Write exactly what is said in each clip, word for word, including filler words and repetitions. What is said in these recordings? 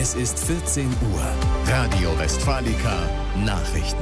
Es ist vierzehn Uhr. Radio Westfalica Nachrichten.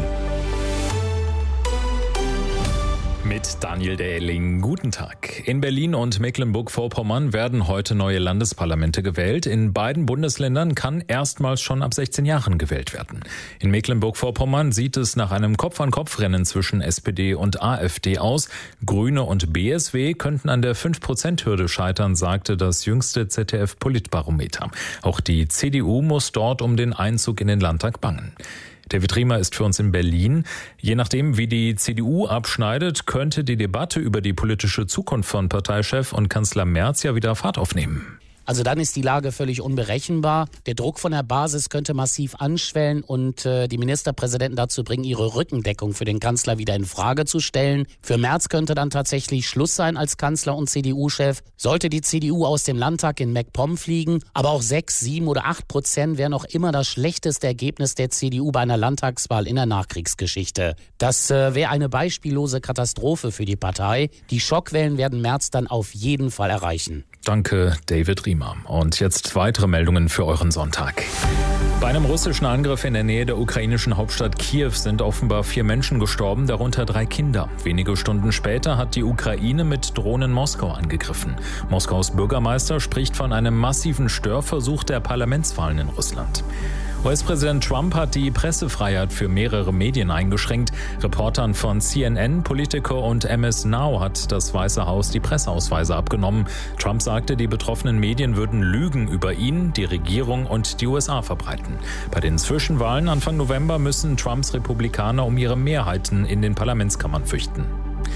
Mit Daniel Dähling. Guten Tag. In Berlin und Mecklenburg-Vorpommern werden heute neue Landesparlamente gewählt. In beiden Bundesländern kann erstmals schon ab sechzehn Jahren gewählt werden. In Mecklenburg-Vorpommern sieht es nach einem Kopf-an-Kopf-Rennen zwischen S P D und AfD aus. Grüne und B S W könnten an der fünf Prozent Hürde scheitern, sagte das jüngste Z D F-Politbarometer. Auch die C D U muss dort um den Einzug in den Landtag bangen. David Riemer ist für uns in Berlin. Je nachdem, wie die C D U abschneidet, könnte die Debatte über die politische Zukunft von Parteichef und Kanzler Merz ja wieder Fahrt aufnehmen. Also dann ist die Lage völlig unberechenbar. Der Druck von der Basis könnte massiv anschwellen und äh, die Ministerpräsidenten dazu bringen, ihre Rückendeckung für den Kanzler wieder in Frage zu stellen. Für Merz könnte dann tatsächlich Schluss sein als Kanzler und C D U-Chef. Sollte die C D U aus dem Landtag in MacPom fliegen, aber auch sechs, sieben oder acht Prozent wären noch immer das schlechteste Ergebnis der C D U bei einer Landtagswahl in der Nachkriegsgeschichte. Das äh, wäre eine beispiellose Katastrophe für die Partei. Die Schockwellen werden Merz dann auf jeden Fall erreichen. Danke, David Riemer. Und jetzt weitere Meldungen für euren Sonntag. Bei einem russischen Angriff in der Nähe der ukrainischen Hauptstadt Kiew sind offenbar vier Menschen gestorben, darunter drei Kinder. Wenige Stunden später hat die Ukraine mit Drohnen Moskau angegriffen. Moskaus Bürgermeister spricht von einem massiven Störversuch der Parlamentswahlen in Russland. U S-Präsident Trump hat die Pressefreiheit für mehrere Medien eingeschränkt. Reportern von C N N, Politico und M S Now hat das Weiße Haus die Presseausweise abgenommen. Trump sagte, die betroffenen Medien würden Lügen über ihn, die Regierung und die U S A verbreiten. Bei den Zwischenwahlen Anfang November müssen Trumps Republikaner um ihre Mehrheiten in den Parlamentskammern fürchten.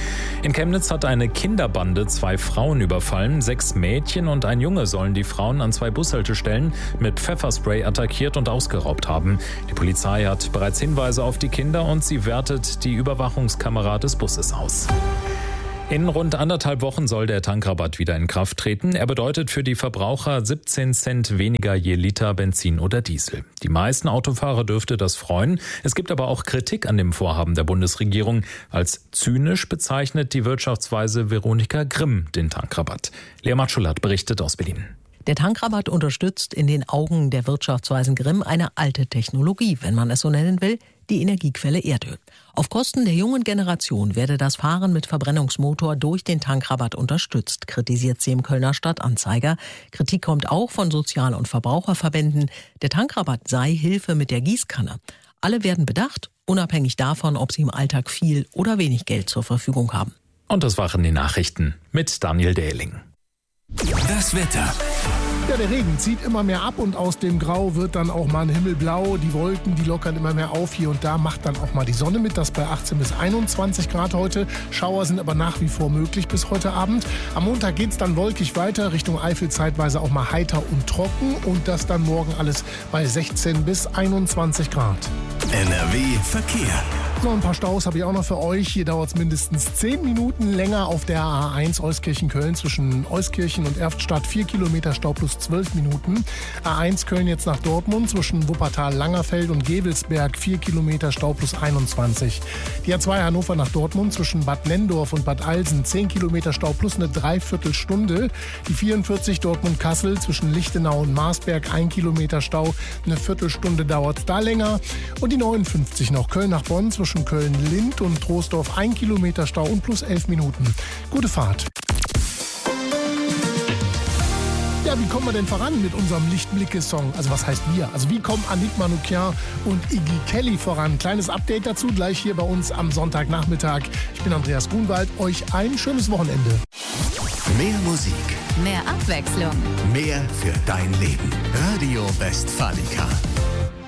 In Chemnitz hat eine Kinderbande zwei Frauen überfallen. Sechs Mädchen und ein Junge sollen die Frauen an zwei Bushaltestellen mit Pfefferspray attackiert und ausgeraubt haben. Die Polizei hat bereits Hinweise auf die Kinder und sie wertet die Überwachungskamera des Busses aus. In rund anderthalb Wochen soll der Tankrabatt wieder in Kraft treten. Er bedeutet für die Verbraucher siebzehn Cent weniger je Liter Benzin oder Diesel. Die meisten Autofahrer dürfte das freuen. Es gibt aber auch Kritik an dem Vorhaben der Bundesregierung. Als zynisch bezeichnet die Wirtschaftsweise Veronika Grimm den Tankrabatt. Lea Matschulat berichtet aus Berlin. Der Tankrabatt unterstützt in den Augen der Wirtschaftsweisen Grimm eine alte Technologie, wenn man es so nennen will, die Energiequelle Erdöl. Auf Kosten der jungen Generation werde das Fahren mit Verbrennungsmotor durch den Tankrabatt unterstützt, kritisiert sie im Kölner Stadtanzeiger. Kritik kommt auch von Sozial- und Verbraucherverbänden. Der Tankrabatt sei Hilfe mit der Gießkanne. Alle werden bedacht, unabhängig davon, ob sie im Alltag viel oder wenig Geld zur Verfügung haben. Und das waren die Nachrichten mit Daniel Dähling. Das Wetter. Ja, der Regen zieht immer mehr ab und aus dem Grau wird dann auch mal ein Himmelblau. Die Wolken, die lockern immer mehr auf. Hier und da macht dann auch mal die Sonne mit. Das bei achtzehn bis einundzwanzig Grad heute. Schauer sind aber nach wie vor möglich bis heute Abend. Am Montag geht es dann wolkig weiter. Richtung Eifel zeitweise auch mal heiter und trocken. Und das dann morgen alles bei sechzehn bis einundzwanzig Grad. N R W Verkehr. So, ein paar Staus habe ich auch noch für euch. Hier dauert es mindestens zehn Minuten länger auf der A eins Euskirchen-Köln zwischen Euskirchen und Erftstadt. vier Kilometer Stau plus zwölf Minuten. A eins Köln jetzt nach Dortmund zwischen Wuppertal-Langerfeld und Gevelsberg. vier Kilometer Stau plus einundzwanzig. Die A zwei Hannover nach Dortmund zwischen Bad Nenndorf und Bad Alsen. zehn Kilometer Stau plus eine Dreiviertelstunde. Die vierundvierzig Dortmund-Kassel zwischen Lichtenau und Marsberg. ein Kilometer Stau. Eine Viertelstunde dauert da länger. Und die neunundfünfzig noch Köln nach Bonn zwischen Köln-Lind und Troisdorf. ein Kilometer Stau und plus elf Minuten. Gute Fahrt. Ja, wie kommen wir denn voran mit unserem Lichtblicke-Song? Also was heißt wir? Also wie kommen Annick Manoukian und Iggy Kelly voran? Kleines Update dazu gleich hier bei uns am Sonntagnachmittag. Ich bin Andreas Grunwald. Euch ein schönes Wochenende. Mehr Musik. Mehr Abwechslung. Mehr für dein Leben. Radio Westfalica.